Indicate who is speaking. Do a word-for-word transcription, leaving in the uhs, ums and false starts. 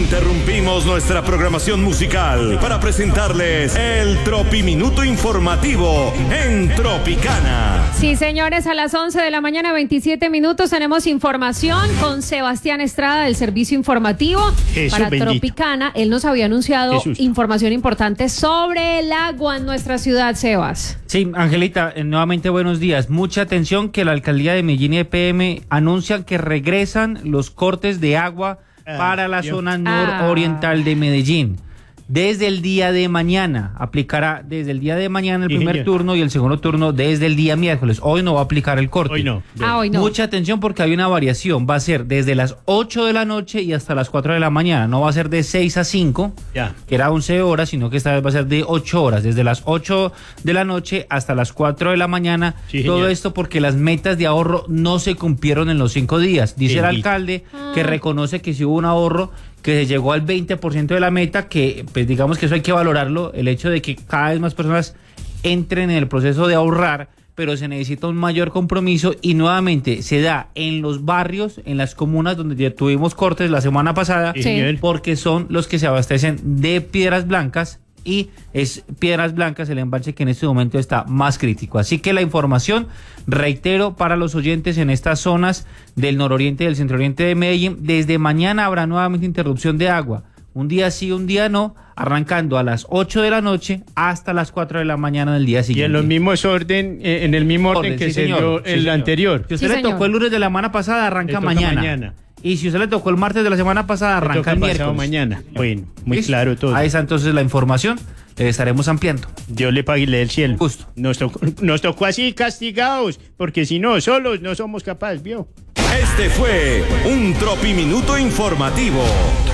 Speaker 1: Interrumpimos nuestra programación musical para presentarles el Tropiminuto Informativo en Tropicana.
Speaker 2: Sí, señores, a las once de la mañana, veintisiete minutos, tenemos información con Sebastián Estrada del Servicio Informativo
Speaker 3: Jesús
Speaker 2: para
Speaker 3: bendito.
Speaker 2: Tropicana. Él nos había anunciado
Speaker 3: Jesús.
Speaker 2: información importante sobre el agua en nuestra ciudad, Sebas.
Speaker 4: Sí, Angelita, eh, nuevamente buenos días. Mucha atención que la alcaldía de Medellín y E P M anuncian que regresan los cortes de agua
Speaker 3: Ah,
Speaker 4: para la
Speaker 3: Dios.
Speaker 4: zona nororiental de Medellín. Desde el día de mañana, aplicará desde el día de mañana el
Speaker 3: Sí,
Speaker 4: primer
Speaker 3: señor.
Speaker 4: turno y el segundo turno desde el día miércoles. Hoy no va a aplicar el corte.
Speaker 3: Hoy no.
Speaker 2: Ah, hoy no.
Speaker 4: Mucha atención porque hay una variación. Va a ser desde las ocho de la noche y hasta las cuatro de la mañana. No va a ser de seis a cinco,
Speaker 3: Ya.
Speaker 4: que era once horas, sino que esta vez va a ser de ocho horas. Desde las ocho de la noche hasta las cuatro de la mañana.
Speaker 3: Sí,
Speaker 4: Todo
Speaker 3: señor.
Speaker 4: esto porque las metas de ahorro no se cumplieron en los cinco días. Dice el
Speaker 3: Bendito.
Speaker 4: alcalde que reconoce que sí hubo un ahorro, que se llegó al veinte por ciento de la meta, que pues digamos que eso hay que valorarlo, el hecho de que cada vez más personas entren en el proceso de ahorrar, pero se necesita un mayor compromiso y nuevamente se da en los barrios, en las comunas donde ya tuvimos cortes la semana pasada,
Speaker 3: Sí,
Speaker 2: Sí.
Speaker 3: señor.
Speaker 4: porque son los que se abastecen de Piedras Blancas y es Piedras Blancas el embalse que en este momento está más crítico. Así que la información, reitero, para los oyentes en estas zonas del nororiente y del centro-oriente de Medellín, desde mañana habrá nuevamente interrupción de agua. Un día sí, un día no, arrancando a las ocho de la noche hasta las cuatro de la mañana del día
Speaker 3: Y
Speaker 4: siguiente.
Speaker 3: en los mismos orden, eh, en el mismo orden,
Speaker 4: Orden,
Speaker 3: que
Speaker 4: sí,
Speaker 3: se
Speaker 4: señor.
Speaker 3: dio
Speaker 4: Sí,
Speaker 3: el
Speaker 4: señor.
Speaker 3: anterior.
Speaker 4: Si usted
Speaker 2: Sí,
Speaker 4: le
Speaker 2: señor.
Speaker 4: tocó el lunes de la semana pasada,
Speaker 3: Le
Speaker 4: arranca
Speaker 3: toca
Speaker 4: mañana.
Speaker 3: mañana.
Speaker 4: Y si usted le tocó el martes de la semana pasada,
Speaker 3: Me
Speaker 4: arranca
Speaker 3: toca
Speaker 4: el
Speaker 3: pasado
Speaker 4: miércoles.
Speaker 3: mañana. Bueno, muy
Speaker 4: ¿Listo?
Speaker 3: claro todo.
Speaker 4: Ahí está entonces la información, le estaremos ampliando.
Speaker 3: Dios le pague del cielo.
Speaker 4: Justo.
Speaker 3: Nos tocó, nos tocó así castigados, porque si no, solos no somos capaces, ¿vio?
Speaker 1: Este fue un Tropiminuto Informativo